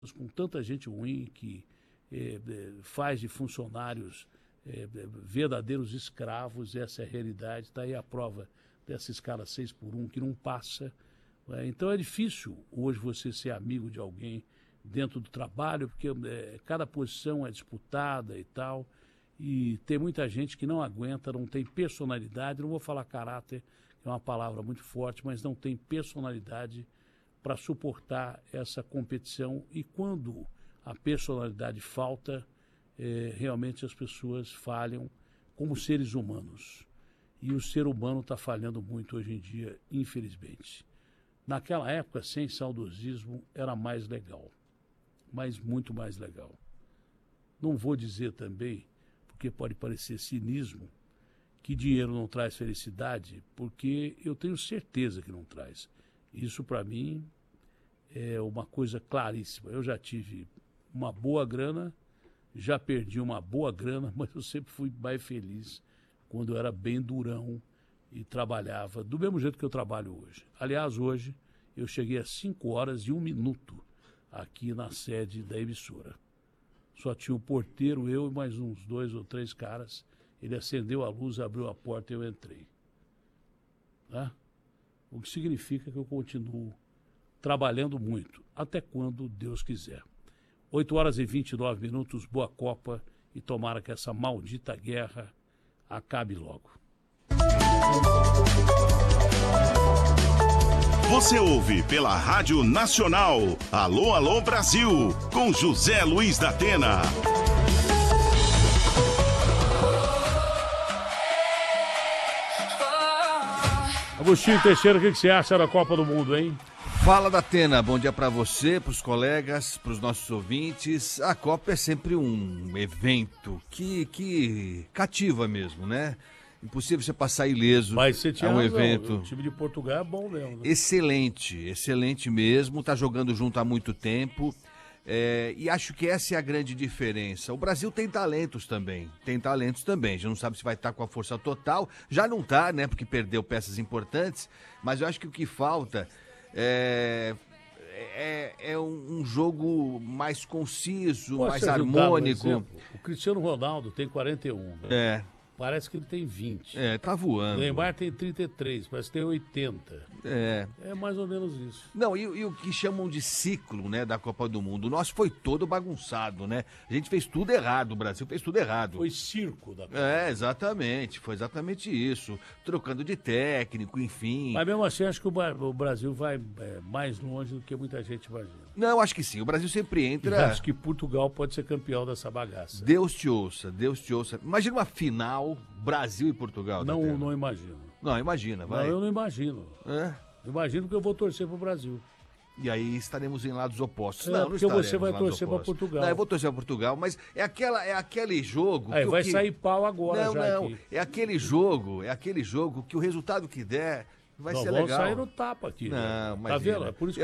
com tanta gente ruim que faz de funcionários verdadeiros escravos. Essa é a realidade. Está aí a prova dessa escala 6x1 que não passa. Então é difícil hoje você ser amigo de alguém dentro do trabalho, porque cada posição é disputada e tal, e tem muita gente que não aguenta, não tem personalidade, não vou falar caráter, que é uma palavra muito forte, mas não tem personalidade para suportar essa competição, e quando a personalidade falta, realmente as pessoas falham como seres humanos. E o ser humano está falhando muito hoje em dia, infelizmente. Naquela época, sem saudosismo, era mais legal, mas muito mais legal. Não vou dizer também, porque pode parecer cinismo, que dinheiro não traz felicidade, porque eu tenho certeza que não traz. Isso, para mim, é uma coisa claríssima. Eu já tive uma boa grana, já perdi uma boa grana, mas eu sempre fui mais feliz quando eu era bem durão e trabalhava do mesmo jeito que eu trabalho hoje. Aliás, hoje eu cheguei a 5h01 aqui na sede da emissora. Só tinha o porteiro, eu e mais uns 2 ou 3 caras. Ele acendeu a luz, abriu a porta e eu entrei. Tá? O que significa que eu continuo trabalhando muito, até quando Deus quiser. 8h29, boa Copa, e tomara que essa maldita guerra acabe logo. Você ouve pela Rádio Nacional, Alô, Alô Brasil, com José Luiz da Atena. Agostinho Teixeira, o que você acha da Copa do Mundo, hein? Fala, da Atena, bom dia para você, para os colegas, para os nossos ouvintes. A Copa é sempre um evento que cativa mesmo, né? Impossível você passar ileso. Mas você tinha razão, evento. O time de Portugal é bom mesmo, né? Excelente mesmo, tá jogando junto há muito tempo. E acho que essa é a grande diferença. O Brasil tem talentos também, a gente não sabe se vai estar com a força total, já não tá, né, porque perdeu peças importantes, mas eu acho que o que falta é um jogo mais conciso, mais harmônico. O Cristiano Ronaldo tem 41, né? Parece que ele tem 20. Tá voando. O Neymar tem 33, parece que tem 80. É mais ou menos isso. Não, e o que chamam de ciclo, né, da Copa do Mundo, o nosso foi todo bagunçado, né? A gente fez tudo errado, o Brasil fez tudo errado. Foi circo da Copa. Exatamente, foi exatamente isso. Trocando de técnico, enfim. Mas mesmo assim, acho que o Brasil vai mais longe do que muita gente imagina. Não, acho que sim, o Brasil sempre entra... E acho que Portugal pode ser campeão dessa bagaça. Deus te ouça. Imagina uma final, Brasil e Portugal. Não imagino. Não, imagina, vai. Não, eu não imagino. Imagino que eu vou torcer pro Brasil. E aí estaremos em lados opostos. Não porque você vai torcer para Portugal. Não, eu vou torcer para Portugal, mas é aquele jogo... Vai sair pau agora não, aqui. É aquele jogo que o resultado que der vai ser legal. Vamos sair no tapa aqui. Não, mas tá vendo? É por isso que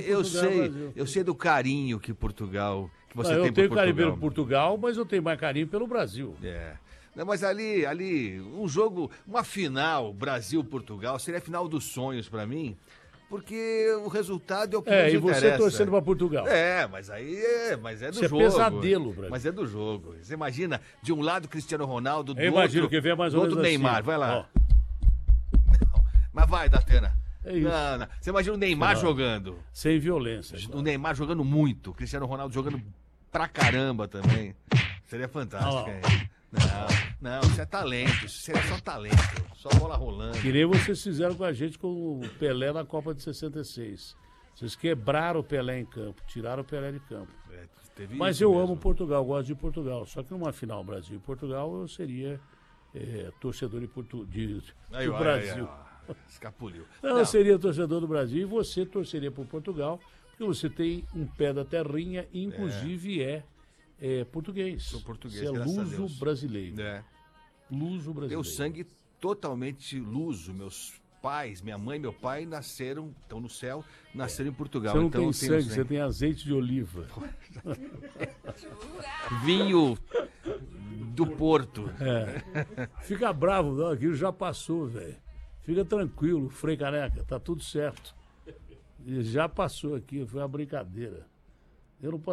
eu sei do carinho que Portugal... Que você tem eu tenho carinho pelo Portugal, mas eu tenho mais carinho pelo Brasil. Não, mas ali, um jogo, uma final, Brasil-Portugal, seria a final dos sonhos pra mim, porque o resultado é o que nos interessa. E você torcendo pra Portugal. Mas é do Isso jogo. é pesadelo, Brasil. Mas é do jogo. Você imagina, de um lado Cristiano Ronaldo, do imagino outro, que vem mais ou menos Neymar, assim. vai lá. Não, mas vai, da Atena. É isso. Não. Você imagina o Neymar jogando. Sem violência. O Neymar jogando muito, o Cristiano Ronaldo jogando pra caramba também. Seria fantástico, hein? Não, isso é talento, isso seria só talento, só bola rolando. Que nem vocês fizeram com a gente com o Pelé na Copa de 66. Vocês quebraram o Pelé em campo, tiraram o Pelé de campo. Mas eu amo Portugal, gosto de Portugal. Só que numa final Brasil e Portugal eu seria torcedor do Brasil. Escapuliu. Não, eu seria torcedor do Brasil e você torceria por Portugal, porque você tem um pé da terrinha e inclusive português. Sou português, você é luso brasileiro. Luso brasileiro. Meu sangue totalmente luso. Meus pais, minha mãe e meu pai estão no céu, nasceram em Portugal. Você não então, tem sangue, você tem azeite de oliva. Vinho do Porto. Fica bravo, não, aquilo já passou, velho. Fica tranquilo, Frei Caneca, tá tudo certo. Já passou aqui, foi uma brincadeira. Eu não posso